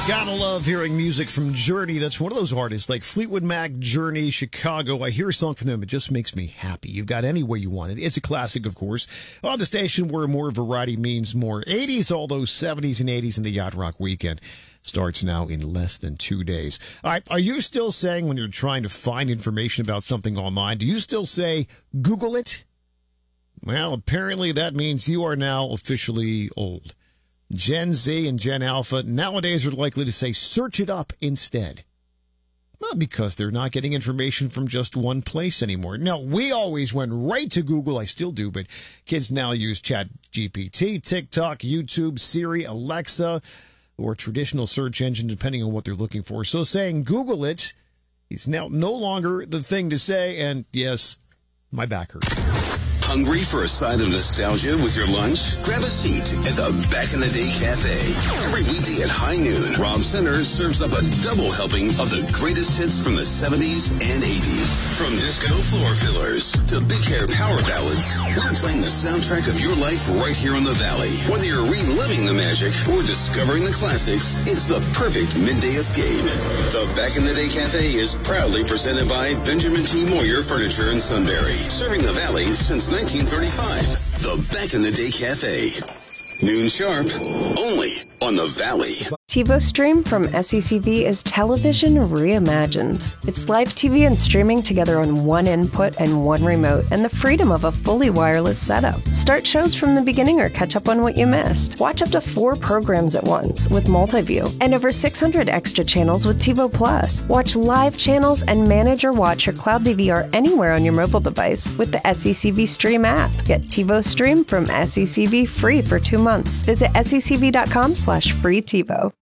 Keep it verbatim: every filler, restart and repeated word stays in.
Gotta love hearing music from Journey. That's one of those artists like Fleetwood Mac, Journey, Chicago. I hear a song from them. It just makes me happy. You've got Any Way You Want It. It's a classic, of course. On the station where more variety means more eighties, all those seventies and eighties in the Yacht Rock weekend starts now in less than two days. All right, are you still saying when you're trying to find information about something online, do you still say Google it? Well, apparently that means you are now officially old. Gen Z and Gen Alpha nowadays are likely to say search it up instead. Not because they're not getting information from just one place anymore. No, we always went right to Google. I still do, but kids now use Chat G P T, TikTok, YouTube, Siri, Alexa, or traditional search engine, depending on what they're looking for. So saying Google it is now no longer the thing to say. And yes, my back hurts. Hungry for a side of nostalgia with your lunch? Grab a seat at the Back in the Day Cafe. Every weekday at high noon, Rob Center serves up a double helping of the greatest hits from the seventies and eighties. From disco floor fillers to big hair power ballads, we're playing the soundtrack of your life right here on the Valley. Whether you're reliving the magic or discovering the classics, it's the perfect midday escape. The Back in the Day Cafe is proudly presented by Benjamin T. Moyer Furniture in Sunbury, serving the Valley since nineteen thirty-five. The Back in the Day Cafe. Noon sharp, only on the Valley. TiVo Stream from S E C V is television reimagined. It's live T V and streaming together on one input and one remote, and the freedom of a fully wireless setup. Start shows from the beginning or catch up on what you missed. Watch up to four programs at once with multi-view, and over six hundred extra channels with TiVo Plus. Watch live channels and manage or watch your cloud D V R anywhere on your mobile device with the S E C V Stream app. Get TiVo Stream from S E C V free for two months. Visit S E C V dot com slash free TiVo.